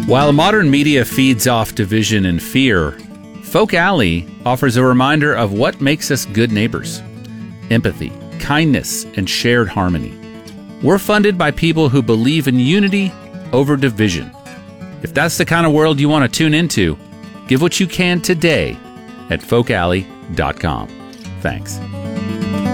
While modern media feeds off division and fear, Folk Alley offers a reminder of what makes us good neighbors: empathy, kindness, and shared harmony. We're funded by people who believe in unity over division. If that's the kind of world you want to tune into, give what you can today at folkalley.com. Thanks.